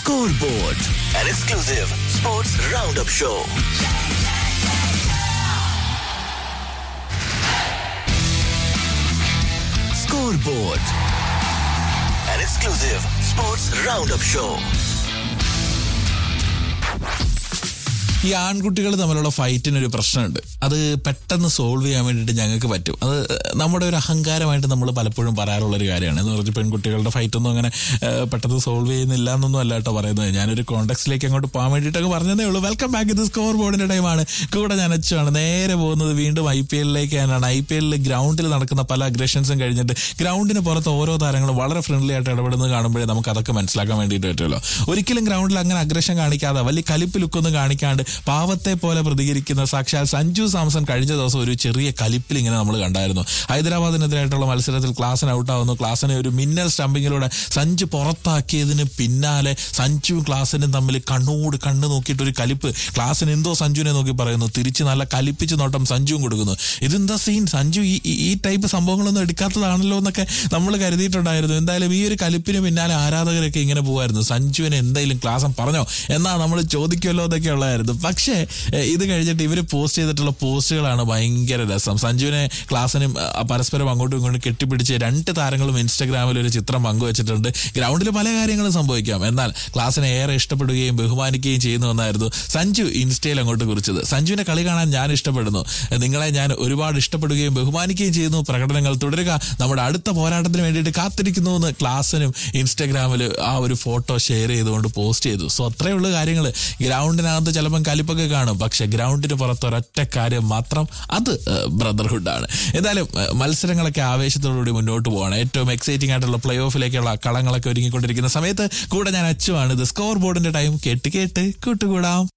Scoreboard, an exclusive sports roundup show. Scoreboard, an exclusive sports roundup show. ഈ ആൺകുട്ടികൾ തമ്മിലുള്ള ഫൈറ്റിനൊരു പ്രശ്നമുണ്ട്. അത് പെട്ടെന്ന് സോൾവ് ചെയ്യാൻ വേണ്ടിയിട്ട് ഞങ്ങൾക്ക് പറ്റും. അത് നമ്മുടെ ഒരു അഹങ്കാരമായിട്ട് നമ്മൾ പലപ്പോഴും പറയാറുള്ളൊരു കാര്യമാണ്. എന്ന് പറഞ്ഞാൽ പെൺകുട്ടികളുടെ ഫൈറ്റൊന്നും അങ്ങനെ പെട്ടെന്ന് സോൾവ് ചെയ്യുന്നില്ല എന്നൊന്നും അല്ല കേട്ടോ പറയുന്നത്. ഞാനൊരു കോണ്ടെക്സ്റ്റിലേക്ക് അങ്ങോട്ട് പോകാൻ വേണ്ടിയിട്ടൊക്കെ പറഞ്ഞതേ ഉള്ളൂ. Welcome back. ഇത് സ്കോർ ബോർഡിന്റെ ടൈമാണ്. കൂടെ ഞാൻ അച്ചുവാണ്. നേരെ പോകുന്നത് വീണ്ടും IPL-ലേക്ക് തന്നെയാണ്. IPL ഗ്രൗണ്ടിൽ നടക്കുന്ന പല അഗ്രഷൻസും കഴിഞ്ഞിട്ട് ഗ്രൗണ്ടിന് പുറത്ത് ഓരോ താരങ്ങളും വളരെ ഫ്രണ്ട്ലി ആയിട്ട് ഇടപെടുന്നത് കാണുമ്പോഴേ നമുക്ക് അതൊക്കെ മനസ്സിലാക്കാൻ വേണ്ടിയിട്ട് പറ്റുമല്ലോ. ഒരിക്കലും ഗ്രൗണ്ടിൽ അങ്ങനെ അഗ്രഷൻ കാണിക്കാതെ വലിയ കലിപ്പ് ലുക്കൊന്നും കാണിക്കാണ്ട് പാവത്തെ പോലെ പ്രതികരിക്കുന്ന സാക്ഷാൽ സഞ്ജു സാംസൺ കഴിഞ്ഞ ദിവസം ഒരു ചെറിയ കലിപ്പിൽ ഇങ്ങനെ നമ്മൾ കണ്ടായിരുന്നു. ഹൈദരാബാദിനെതിരായിട്ടുള്ള മത്സരത്തിൽ ക്ലാസൻ ഔട്ടാവുന്നു. ക്ലാസനെ ഒരു മിന്നൽ സ്റ്റംപിങ്ങിലൂടെ സഞ്ജു പുറത്താക്കിയതിന് പിന്നാലെ സഞ്ജുവും ക്ലാസനും തമ്മിൽ കണ്ണോട് കണ്ണ് നോക്കിയിട്ട് ഒരു കലിപ്പ്. ക്ലാസൻ എന്തോ സഞ്ജുവിനെ നോക്കി പറയുന്നു, തിരിച്ച് നല്ല കലിപ്പിച്ച് നോട്ടം സഞ്ജുവും കൊടുക്കുന്നു. ഇതെന്താ സീൻ? സഞ്ജു ഈ ടൈപ്പ് സംഭവങ്ങളൊന്നും എടുക്കാത്തതാണല്ലോ എന്നൊക്കെ നമ്മൾ കരുതിയിട്ടുണ്ടായിരുന്നു. എന്തായാലും ഈ ഒരു കലിപ്പിന് പിന്നാലെ ആരാധകരൊക്കെ ഇങ്ങനെ പോകുമായിരുന്നു. സഞ്ജുവിനെ എന്തായാലും ക്ലാസൻ പറഞ്ഞോ എന്നാ നമ്മൾ ചോദിക്കുമല്ലോ എന്നൊക്കെ ഉള്ളതായിരുന്നു. പക്ഷേ ഇത് കഴിഞ്ഞിട്ട് ഇവർ പോസ്റ്റ് ചെയ്തിട്ടുള്ള പോസ്റ്റുകളാണ് ഭയങ്കര രസം. സഞ്ജുവിനെ ക്ലാസനും പരസ്പരം അങ്ങോട്ടും ഇങ്ങോട്ടും കെട്ടിപ്പിടിച്ച് രണ്ട് താരങ്ങളും ഇൻസ്റ്റഗ്രാമിൽ ഒരു ചിത്രം പങ്കുവച്ചിട്ടുണ്ട്. ഗ്രൗണ്ടിൽ പല കാര്യങ്ങളും സംഭവിക്കാം, എന്നാൽ ക്ലാസിനെ ഏറെ ഇഷ്ടപ്പെടുകയും ബഹുമാനിക്കുകയും ചെയ്യുന്നുവെന്നായിരുന്നു സഞ്ജു ഇൻസ്റ്റയിൽ അങ്ങോട്ട് കുറിച്ചത്. സഞ്ജുവിന്റെ കളി കാണാൻ ഞാൻ ഇഷ്ടപ്പെടുന്നു, നിങ്ങളെ ഞാൻ ഒരുപാട് ഇഷ്ടപ്പെടുകയും ബഹുമാനിക്കുകയും ചെയ്യുന്നു, പ്രകടനങ്ങൾ തുടരുക, നമ്മുടെ അടുത്ത പോരാട്ടത്തിന് വേണ്ടിയിട്ട് കാത്തിരിക്കുന്നു എന്ന് ക്ലാസിനും ഇൻസ്റ്റഗ്രാമിൽ ആ ഒരു ഫോട്ടോ ഷെയർ ചെയ്തുകൊണ്ട് പോസ്റ്റ് ചെയ്തു. സോ അത്രയുള്ള കാര്യങ്ങൾ. ഗ്രൗണ്ടിനകത്ത് ചിലപ്പം കലിപ്പൊക്കെ കാണും, പക്ഷെ ഗ്രൗണ്ടിന് പുറത്ത് ഒരൊറ്റ കാര്യം മാത്രം, അത് ബ്രദർഹുഡാണ്. എന്തായാലും മത്സരങ്ങളൊക്കെ ആവേശത്തോടുകൂടി മുന്നോട്ട് പോവാണ്. ഏറ്റവും എക്സൈറ്റിംഗ് ആയിട്ടുള്ള പ്ലേ ഓഫിലേക്കുള്ള കളങ്ങളൊക്കെ ഒരുങ്ങിക്കൊണ്ടിരിക്കുന്ന സമയത്ത് കൂടെ ഞാൻ അച്ചുവാണ്. ഇത് സ്കോർ ബോർഡിന്റെ ടൈം. കേട്ട് കേട്ട് കൂട്ടുകൂടാം.